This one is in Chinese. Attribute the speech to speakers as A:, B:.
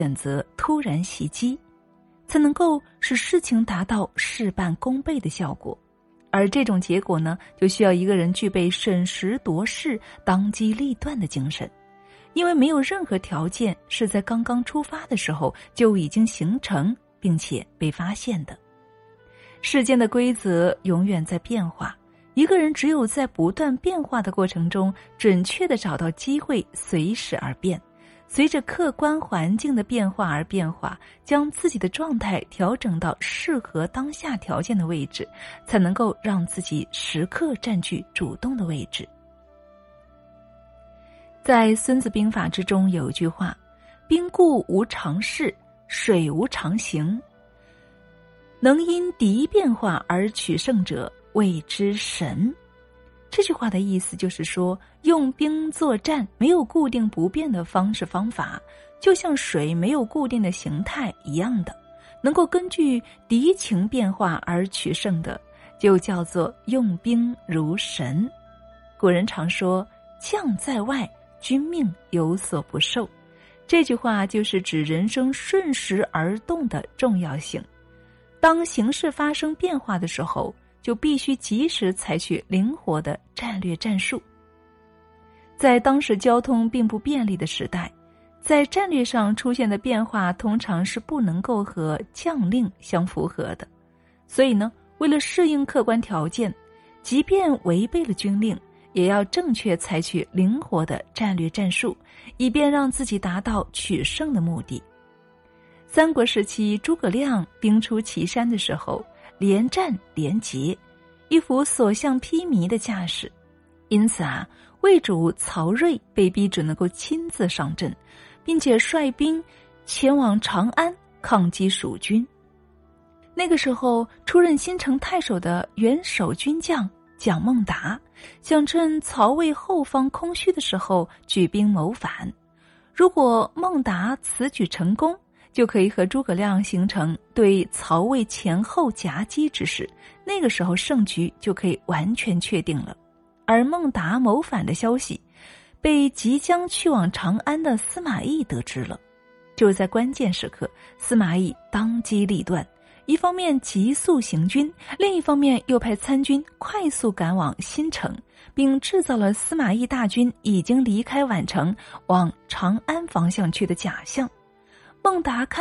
A: 选择突然袭击，才能够使事情达到事半功倍的效果。而这种结果呢，就需要一个人具备审时度势、当机立断的精神，因为没有任何条件是在刚刚出发的时候就已经形成并且被发现的。世间的规则永远在变化，一个人只有在不断变化的过程中，准确地找到机会，随时而变，随着客观环境的变化而变化，将自己的状态调整到适合当下条件的位置，才能够让自己时刻占据主动的位置。在《孙子兵法》之中有一句话：兵固无常势，水无常形，能因敌变化而取胜者，谓之神。这句话的意思就是说，用兵作战没有固定不变的方式方法，就像水没有固定的形态一样的，能够根据敌情变化而取胜的，就叫做用兵如神。古人常说，将在外，君命有所不受。这句话就是指人生顺时而动的重要性。当形势发生变化的时候，就必须及时采取灵活的战略战术。在当时交通并不便利的时代，在战略上出现的变化通常是不能够和将令相符合的，所以呢，为了适应客观条件，即便违背了军令，也要正确采取灵活的战略战术，以便让自己达到取胜的目的。三国时期，诸葛亮兵出祁山的时候，连战连捷，一副所向披靡的架势。因此魏主曹睿被逼只能够亲自上阵，并且率兵前往长安抗击蜀军。那个时候，出任新城太守的元首军将蒋孟达想趁曹魏后方空虚的时候举兵谋反。如果孟达此举成功，就可以和诸葛亮形成对曹魏前后夹击之势，那个时候胜局就可以完全确定了。而孟达谋反的消息被即将去往长安的司马懿得知了。就在关键时刻，司马懿当机立断，一方面急速行军，另一方面又派参军快速赶往新城，并制造了司马懿大军已经离开宛城往长安方向去的假象。孟达看